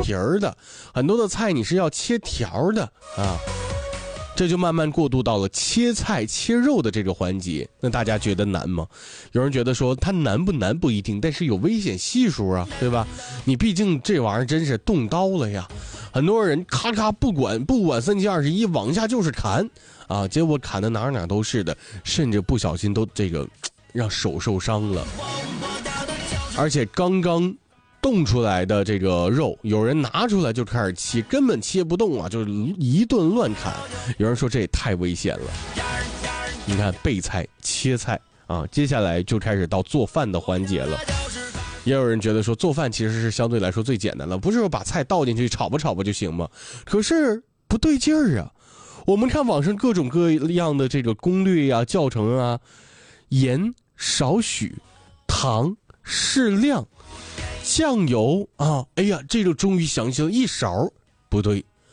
皮儿的，很多的菜你是要切条的啊。这就慢慢过渡到了切菜切肉的这个环节。那大家觉得难吗？有人觉得说它难不难不一定，但是有危险系数啊，对吧？你毕竟这玩意儿真是动刀了呀，很多人咔咔不管3七21往下就是砍啊，结果砍的哪都是的，甚至不小心都这个让手受伤了。而且刚刚冻出来的这个肉，有人拿出来就开始切，根本切不动啊，就是一顿乱砍。有人说这也太危险了。你看备菜切菜啊，接下来就开始到做饭的环节了。也有人觉得说做饭其实是相对来说最简单的，不是说把菜倒进去炒吧就行吗？可是不对劲儿啊。我们看网上各种各样的这个攻略啊、教程啊，盐少许，糖适量，酱油啊，哎呀，这个终于详细了，1勺不对，